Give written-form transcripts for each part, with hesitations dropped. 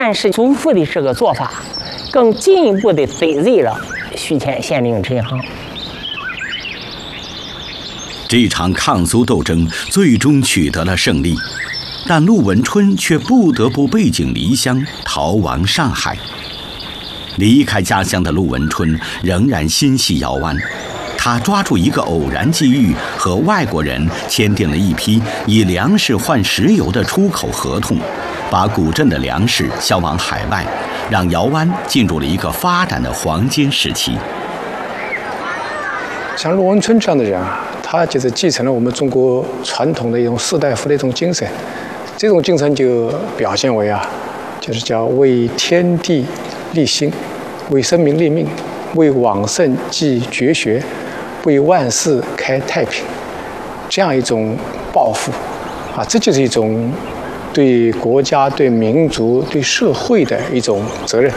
但是祖父的这个做法，更进一步的得罪了徐谦县令陈航。 这场抗苏斗争最终取得了胜利，但陆文春却不得不背井离乡，逃亡上海。离开家乡的陆文春仍然心系姚湾，他抓住一个偶然机遇，和外国人签订了一批以粮食换石油的出口合同，把古镇的粮食销往海外，让姚湾进入了一个发展的黄金时期。 像陆文春这样的人啊，他就是继承了我们中国传统的一种士大夫的一种精神，这种精神就表现为就是叫为天地立心，为生民立命，为往圣继绝学，为万世开太平，这样一种抱负这就是一种对国家、对民族、对社会的一种责任。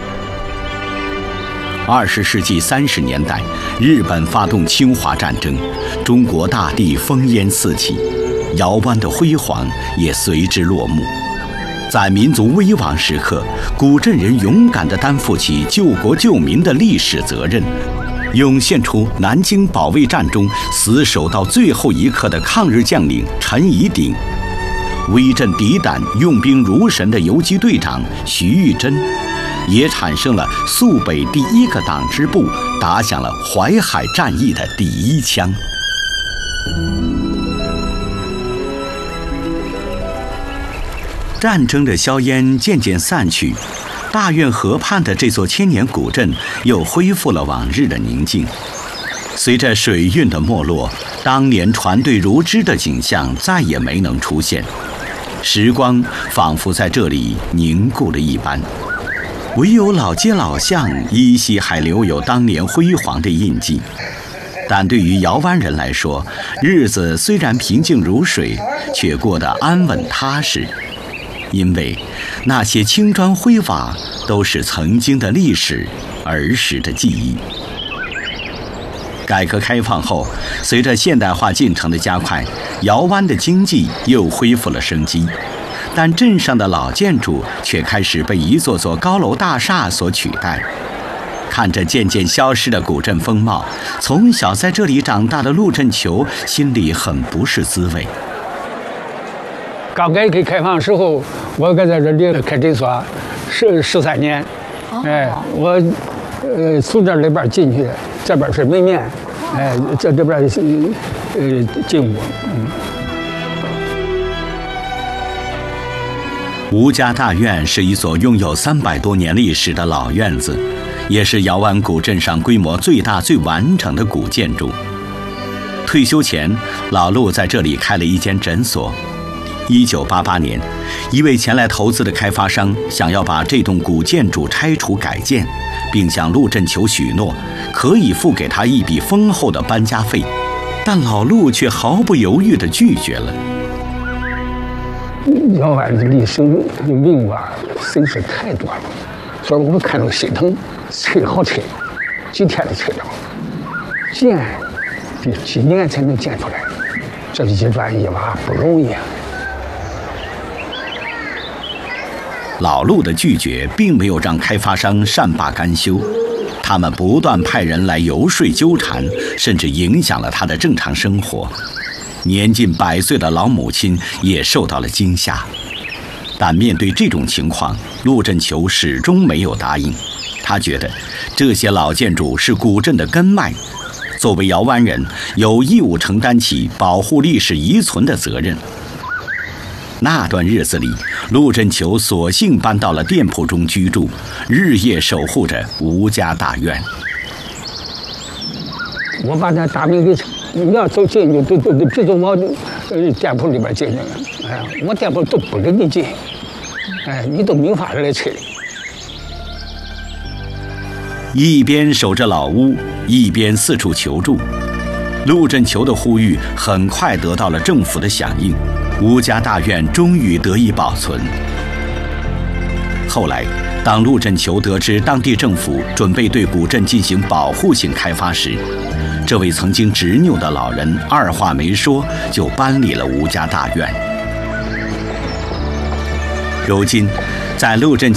20世纪30年代，日本发动侵华战争，中国大地烽烟四起，姚湾的辉煌也随之落幕。在民族危亡时刻，古镇人勇敢地担负起救国救民的历史责任，涌现出南京保卫战中死守到最后一刻的抗日将领陈宜鼎，威震敌胆、用兵如神的游击队长徐玉珍，也产生了肃北第一个党支部打响了淮海战役的第一枪。战争的硝烟渐渐散去，大院河畔的这座千年古镇又恢复了往日的宁静。随着水运的没落，当年船队如织的景象再也没能出现，时光仿佛在这里凝固了一般。唯有老街老巷依稀还留有当年辉煌的印记。但对于姚湾人来说，日子虽然平静如水，却过得安稳踏实，因为那些青砖灰瓦都是曾经的历史，儿时的记忆。改革开放后，随着现代化进程的加快，姚湾的经济又恢复了生机，但镇上的老建筑却开始被一座座高楼大厦所取代。看着渐渐消失的古镇风貌，从小在这里长大的陆振球心里很不是滋味。 刚改革开放时候，我搁在这里开诊所13年，我从这里边进去，这边是门面，这边进屋。 吴家大院是一所拥有300多年历史的老院子，也是姚湾古镇上规模最大最完整的古建筑。退休前，老陆在这里开了一间诊所。1988年，一位前来投资的开发商想要把这栋古建筑拆除改建，并向陆振球许诺可以付给他一笔丰厚的搬家费，但老陆却毫不犹豫地拒绝了。 姚湾的历史文物损失太多了，所以我们看着心疼，拆好拆，几天就拆了，建得几年才能建出来，这一砖一瓦不容易啊。 老陆的拒绝并没有让开发商善罢甘休，他们不断派人来游说纠缠，甚至影响了他的正常生活。年近100岁的老母亲也受到了惊吓，但面对这种情况，陆振球始终没有答应。他觉得这些老建筑是古镇的根脉，作为姚湾人，有义务承担起保护历史遗存的责任。那段日子里，陆振球索性搬到了店铺中居住，日夜守护着吴家大院。 我把那大门给，你要走进去都别从我店铺里边进去了，我店铺都不给你进，你都没法来拆。 一边守着老屋，一边四处求助。陆振球的呼吁很快得到了政府的响应，吴家大院终于得以保存。后来，当陆振球得知当地政府准备对古镇进行保护性开发时，这位曾经执拗的老人二话没说就搬离了吴家大院。如今，在陆振